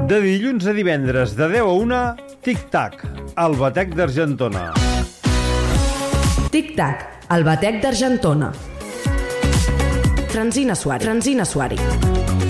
De dilluns a divendres, de 10 a 1, Tic-Tac, el batec d'Argentona. Tic-Tac, el batec d'Argentona. Francina Suari.